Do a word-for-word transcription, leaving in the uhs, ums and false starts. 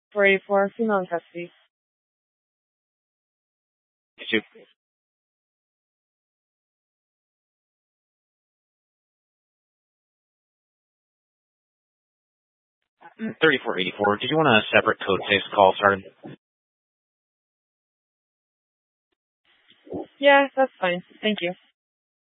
four eighty-four, female in custody. Two. thirty-four eighty-four. Did you want a separate code six call started? Yeah, that's fine. Thank you.